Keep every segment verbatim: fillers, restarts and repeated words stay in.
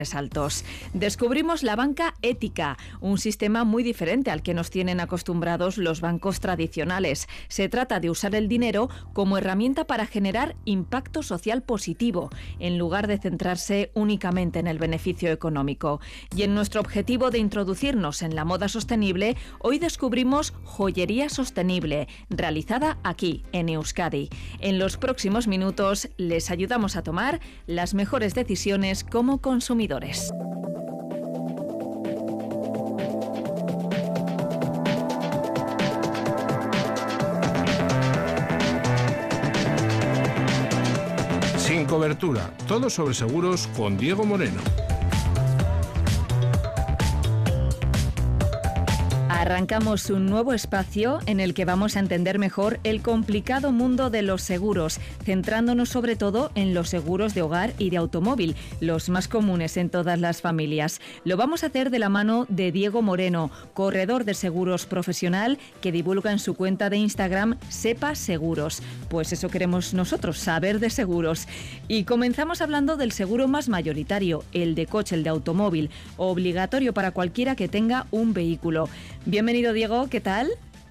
altos. Descubrimos la banca ética, un sistema muy diferente al que nos tienen acostumbrados los bancos tradicionales. Se trata de usar el dinero como herramienta para generar impacto social positivo, en lugar de centrarse únicamente en el beneficio económico. Y en nuestro objetivo de introducirnos en la moda sostenible, hoy descubrimos joyería sostenible, realizada aquí, en Euskadi. En los próximos minutos les ayudamos a tomar las mejores decisiones como consumidores. Sin cobertura, todo sobre seguros con Diego Moreno. Arrancamos un nuevo espacio en el que vamos a entender mejor el complicado mundo de los seguros, centrándonos sobre todo en los seguros de hogar y de automóvil, los más comunes en todas las familias. Lo vamos a hacer de la mano de Diego Moreno, corredor de seguros profesional, que divulga en su cuenta de Instagram Sepa Seguros. Pues eso queremos nosotros, saber de seguros. Y comenzamos hablando del seguro más mayoritario, el de coche, el de automóvil, obligatorio para cualquiera que tenga un vehículo. Bienvenido, Diego, ¿qué tal?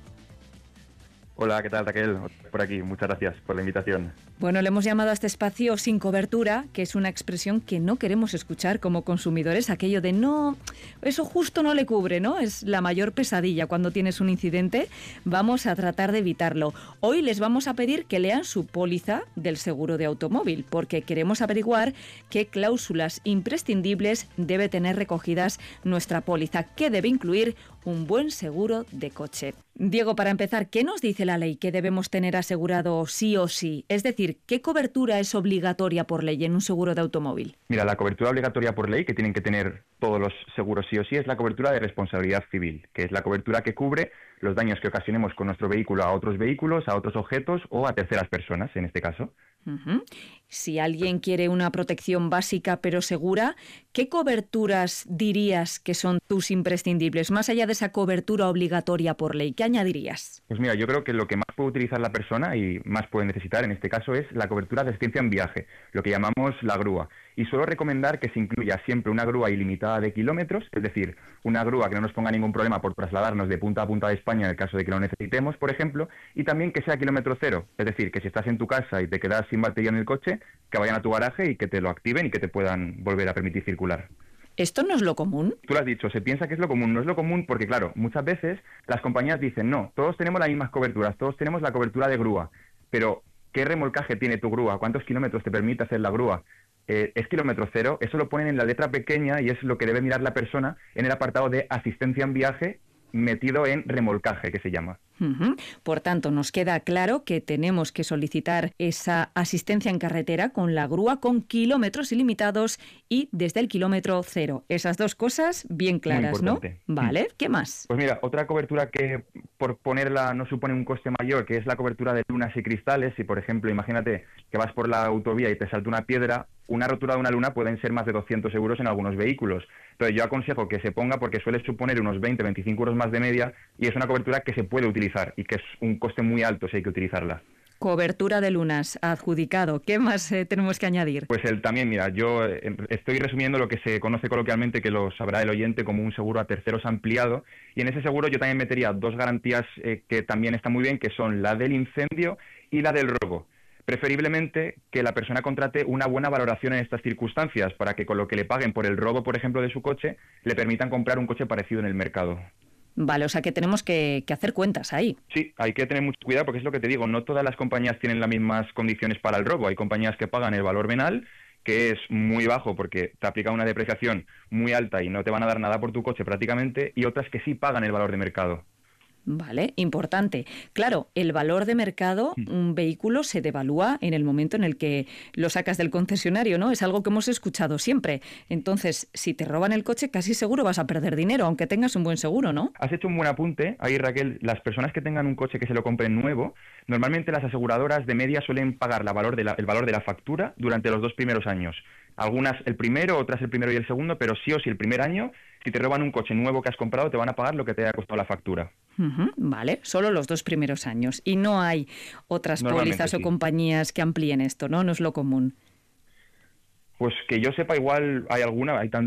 Hola, ¿qué tal, Raquel? Por aquí, muchas gracias por la invitación. Bueno, le hemos llamado a este espacio sin cobertura, que es una expresión que no queremos escuchar como consumidores, aquello de no, eso justo no le cubre, ¿no? Es la mayor pesadilla cuando tienes un incidente. Vamos a tratar de evitarlo. Hoy les vamos a pedir que lean su póliza del seguro de automóvil, porque queremos averiguar qué cláusulas imprescindibles debe tener recogidas nuestra póliza, qué debe incluir un buen seguro de coche. Diego, para empezar, ¿qué nos dice la ley que debemos tener asegurado sí o sí? Es decir, ¿qué cobertura es obligatoria por ley en un seguro de automóvil? Mira, la cobertura obligatoria por ley que tienen que tener todos los seguros sí o sí es la cobertura de responsabilidad civil, que es la cobertura que cubre los daños que ocasionemos con nuestro vehículo a otros vehículos, a otros objetos o a terceras personas, en este caso. Uh-huh. Si alguien quiere una protección básica pero segura, ¿qué coberturas dirías que son tus imprescindibles? Más allá de esa cobertura obligatoria por ley, ¿qué añadirías? Pues mira, yo creo que lo que más puede utilizar la persona y más puede necesitar en este caso es la cobertura de asistencia en viaje, lo que llamamos la grúa. Y suelo recomendar que se incluya siempre una grúa ilimitada de kilómetros, es decir, una grúa que no nos ponga ningún problema por trasladarnos de punta a punta de España en el caso de que lo necesitemos, por ejemplo, y también que sea kilómetro cero, es decir, que si estás en tu casa y te quedas sin batería en el coche, que vayan a tu garaje y que te lo activen y que te puedan volver a permitir circular. ¿Esto no es lo común? Tú lo has dicho, se piensa que es lo común. No es lo común porque, claro, muchas veces las compañías dicen, no, todos tenemos las mismas coberturas, todos tenemos la cobertura de grúa, pero ¿qué remolcaje tiene tu grúa? ¿Cuántos kilómetros te permite hacer la grúa? Eh, es kilómetro cero, eso lo ponen en la letra pequeña y es lo que debe mirar la persona en el apartado de asistencia en viaje metido en remolcaje, que se llama. Uh-huh. Por tanto, nos queda claro que tenemos que solicitar esa asistencia en carretera con la grúa con kilómetros ilimitados y desde el kilómetro cero. Esas dos cosas bien claras, ¿no? Vale, ¿qué más? Pues mira, otra cobertura que por ponerla no supone un coste mayor, que es la cobertura de lunas y cristales. Si, por ejemplo, imagínate que vas por la autovía y te salta una piedra, una rotura de una luna pueden ser más de doscientos euros en algunos vehículos. Pero yo aconsejo que se ponga porque suele suponer unos veinte a veinticinco euros más de media y es una cobertura que se puede utilizar y que es un coste muy alto si hay que utilizarla. Cobertura de lunas, adjudicado. ¿Qué más eh, tenemos que añadir? Pues el, también, mira, yo eh, estoy resumiendo lo que se conoce coloquialmente, que lo sabrá el oyente, como un seguro a terceros ampliado. Y en ese seguro yo también metería dos garantías eh, que también están muy bien, que son la del incendio y la del robo. Preferiblemente que la persona contrate una buena valoración en estas circunstancias para que con lo que le paguen por el robo, por ejemplo, de su coche, le permitan comprar un coche parecido en el mercado. Vale, o sea que tenemos que, que hacer cuentas ahí. Sí, hay que tener mucho cuidado porque es lo que te digo, no todas las compañías tienen las mismas condiciones para el robo. Hay compañías que pagan el valor venal, que es muy bajo porque te aplica una depreciación muy alta y no te van a dar nada por tu coche prácticamente, y otras que sí pagan el valor de mercado. Vale, importante. Claro, el valor de mercado, un vehículo se devalúa en el momento en el que lo sacas del concesionario, ¿no? Es algo que hemos escuchado siempre. Entonces, si te roban el coche, casi seguro vas a perder dinero, aunque tengas un buen seguro, ¿no? Has hecho un buen apunte. Ahí, Raquel, las personas que tengan un coche que se lo compren nuevo, normalmente las aseguradoras de media suelen pagar la valor de la, el valor de la factura durante los dos primeros años. Algunas el primero, otras el primero y el segundo, pero sí o sí el primer año, si te roban un coche nuevo que has comprado, te van a pagar lo que te haya costado la factura. Uh-huh, vale, solo los dos primeros años. Y no hay otras pólizas sí. o compañías que amplíen esto, ¿no? No es lo común. Pues que yo sepa, igual hay alguna, hay tantas